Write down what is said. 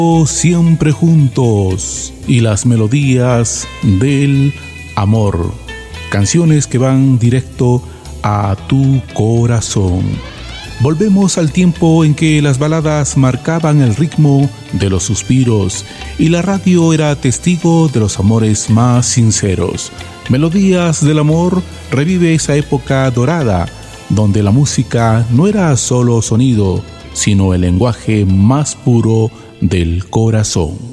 Siempre juntos y las melodías del amor, canciones que van directo a tu corazón. Volvemos al tiempo en que las baladas marcaban el ritmo de los suspiros y la radio era testigo de los amores más sinceros. Melodías del amor revive esa época dorada, donde la música no era solo sonido, sino el lenguaje más puro del corazón.